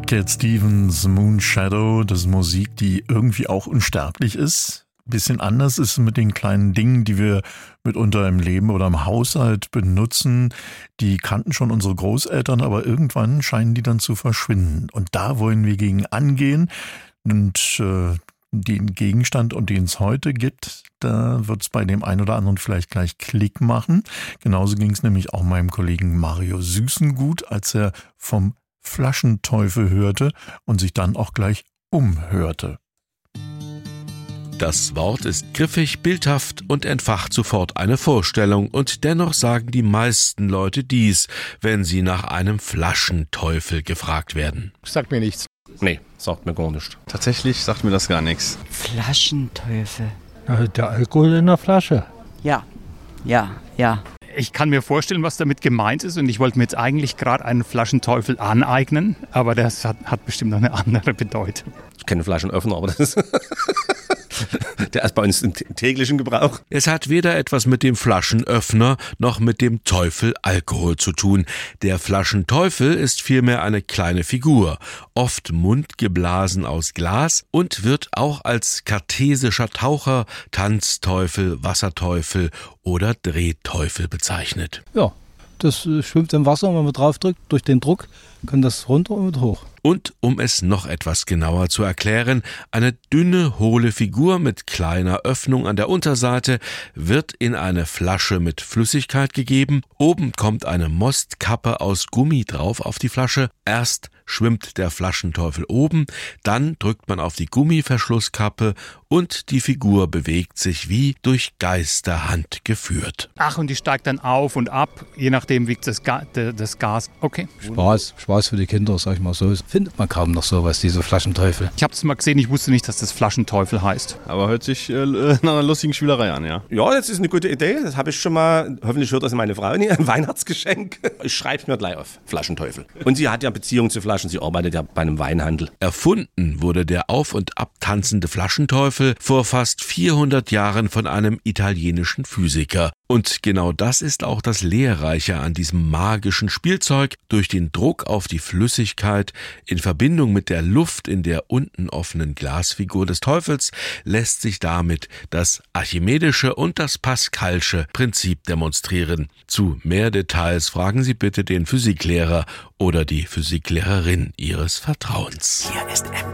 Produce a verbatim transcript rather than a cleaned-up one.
Cat Stevens, Moon Shadow, das ist Musik, die irgendwie auch unsterblich ist. Ein bisschen anders ist es mit den kleinen Dingen, die wir mitunter im Leben oder im Haushalt benutzen. Die kannten schon unsere Großeltern, aber irgendwann scheinen die dann zu verschwinden. Und da wollen wir gegen angehen. Und äh, den Gegenstand, um den es heute gibt, da wird es bei dem einen oder anderen vielleicht gleich Klick machen. Genauso ging es nämlich auch meinem Kollegen Mario Süßengut, als er vom Flaschenteufel hörte und sich dann auch gleich umhörte. Das Wort ist griffig, bildhaft und entfacht sofort eine Vorstellung. Und dennoch sagen die meisten Leute dies, wenn sie nach einem Flaschenteufel gefragt werden. Sagt mir nichts. Nee, sagt mir gar nichts. Tatsächlich sagt mir das gar nichts. Flaschenteufel. Der Alkohol in der Flasche. Ja, ja, ja. Ich kann mir vorstellen, was damit gemeint ist, und ich wollte mir jetzt eigentlich gerade einen Flaschenteufel aneignen, aber das hat, hat bestimmt noch eine andere Bedeutung. Ich kenne Flaschenöffner, aber das ist... Der ist bei uns im täglichen Gebrauch. Es hat weder etwas mit dem Flaschenöffner noch mit dem Teufel Alkohol zu tun. Der Flaschenteufel ist vielmehr eine kleine Figur, oft mundgeblasen aus Glas und wird auch als kartesischer Taucher, Tanzteufel, Wasserteufel oder Drehteufel bezeichnet. Ja, das äh, schwimmt im Wasser und wenn man drauf drückt, durch den Druck, kann das runter und hoch. Und um es noch etwas genauer zu erklären, eine dünne, hohle Figur mit kleiner Öffnung an der Unterseite wird in eine Flasche mit Flüssigkeit gegeben. Oben kommt eine Mostkappe aus Gummi drauf auf die Flasche. Erst schwimmt der Flaschenteufel oben, dann drückt man auf die Gummiverschlusskappe und die Figur bewegt sich wie durch Geisterhand geführt. Ach, und die steigt dann auf und ab, je nachdem wiegt das, Ga- das Gas. Okay. Spaß, Spaß für die Kinder, sag ich mal so. Findet man kaum noch sowas, diese Flaschenteufel. Ich habe es mal gesehen, ich wusste nicht, dass das Flaschenteufel heißt. Aber hört sich äh, nach einer lustigen Spielerei an, ja. Ja, das ist eine gute Idee. Das habe ich schon mal, hoffentlich hört das meine Frau nicht, ein Weihnachtsgeschenk. Ich schreibe es mir gleich auf, Flaschenteufel. Und sie hat ja Beziehung zu Flaschen, sie arbeitet ja bei einem Weinhandel. Erfunden wurde der auf- und abtanzende Flaschenteufel vor fast vierhundert Jahren von einem italienischen Physiker. Und genau das ist auch das Lehrreiche an diesem magischen Spielzeug. Durch den Druck auf die Flüssigkeit in Verbindung mit der Luft in der unten offenen Glasfigur des Teufels lässt sich damit das archimedische und das pascalsche Prinzip demonstrieren. Zu mehr Details fragen Sie bitte den Physiklehrer oder die Physiklehrerin Ihres Vertrauens. Hier ist M